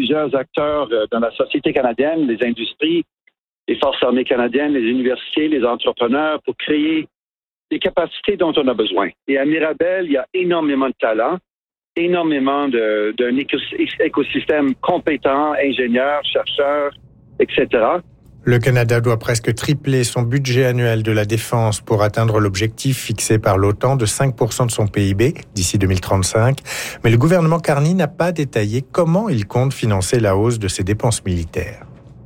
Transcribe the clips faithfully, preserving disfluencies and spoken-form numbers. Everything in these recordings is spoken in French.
plusieurs acteurs dans la société canadienne, les industries, les forces armées canadiennes, les universités, les entrepreneurs, pour créer des capacités dont on a besoin. Et à Mirabel, il y a énormément de talent, énormément de, d'un écosystème compétent, ingénieurs, chercheurs, et cetera. Le Canada doit presque tripler son budget annuel de la défense pour atteindre l'objectif fixé par l'OTAN de cinq pour cent de son P I B d'ici deux mille trente-cinq. Mais le gouvernement Carney n'a pas détaillé comment il compte financer la hausse de ses dépenses militaires.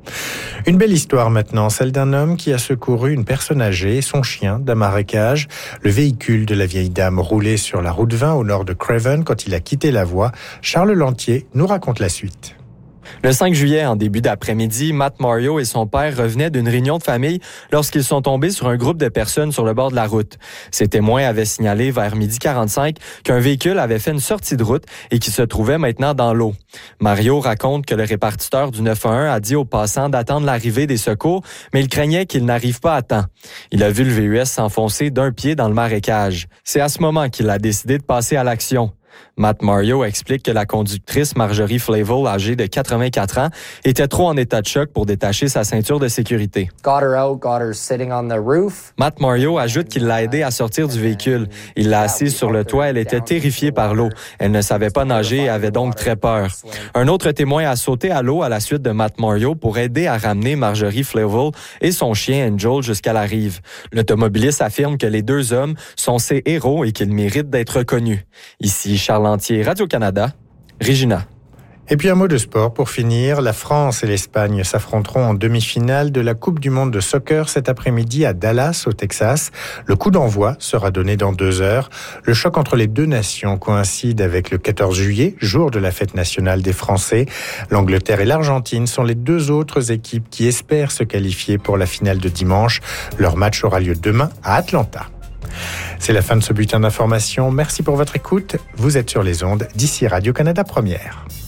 Une belle histoire maintenant, celle d'un homme qui a secouru une personne âgée et son chien d'un marécage. Le véhicule de la vieille dame roulait sur la route vingt au nord de Craven quand il a quitté la voie. Charles Lantier nous raconte la suite. Le cinq juillet, en début d'après-midi, Matt Mario et son père revenaient d'une réunion de famille lorsqu'ils sont tombés sur un groupe de personnes sur le bord de la route. Ces témoins avaient signalé vers midi quarante-cinq qu'un véhicule avait fait une sortie de route et qui se trouvait maintenant dans l'eau. Mario raconte que le répartiteur du neuf un un a dit aux passants d'attendre l'arrivée des secours, mais il craignait qu'ils n'arrivent pas à temps. Il a vu le V U S s'enfoncer d'un pied dans le marécage. C'est à ce moment qu'il a décidé de passer à l'action. Matt Mario explique que la conductrice Marjorie Flavel, âgée de quatre-vingt-quatre ans, était trop en état de choc pour détacher sa ceinture de sécurité. Got her out, got her sitting on the roof. Matt Mario ajoute qu'il l'a aidée à sortir du véhicule. Il l'a assise sur le toit. Elle était terrifiée par l'eau. Elle ne savait pas nager et avait donc très peur. Un autre témoin a sauté à l'eau à la suite de Matt Mario pour aider à ramener Marjorie Flavel et son chien Angel jusqu'à la rive. L'automobiliste affirme que les deux hommes sont ses héros et qu'ils méritent d'être reconnus. Ici Charles Lantier, Radio-Canada, Regina. Et puis un mot de sport pour finir. La France et l'Espagne s'affronteront en demi-finale de la Coupe du monde de soccer cet après-midi à Dallas, au Texas. Le coup d'envoi sera donné dans deux heures. Le choc entre les deux nations coïncide avec le quatorze juillet, jour de la fête nationale des Français. L'Angleterre et l'Argentine sont les deux autres équipes qui espèrent se qualifier pour la finale de dimanche. Leur match aura lieu demain à Atlanta. C'est la fin de ce bulletin d'information. Merci pour votre écoute. Vous êtes sur les ondes d'ici Radio-Canada Première.